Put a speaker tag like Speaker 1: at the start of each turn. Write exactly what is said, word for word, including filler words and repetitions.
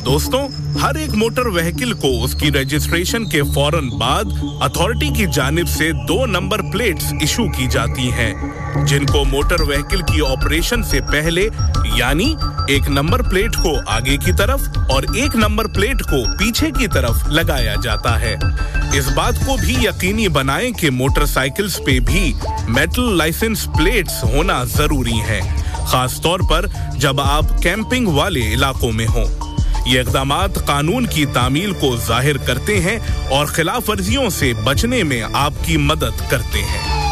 Speaker 1: दोस्तों, हर एक motor vehicle को उसकी रजिस्ट्रेशन के फौरन बाद अथॉरिटी की जानिब से दो नंबर प्लेट्स इशू की जाती हैं, जिनको मोटर व्हीकल की ऑपरेशन से पहले यानी एक नंबर प्लेट को आगे की तरफ और एक नंबर प्लेट को पीछे की तरफ लगाया जाता है। इस बात को भी यकीनी बनाएं कि मोटरसाइकिल्स पे भी मेटल लाइसेंस प्लेट्स होना जरूरी है, खास तौर पर जब आप कैंपिंग वाले इलाकों में हों। ये इक़दामात कानून की तामील को जाहिर करते हैं और खिलाफ वर्जियों से बचने में आपकी मदद करते हैं।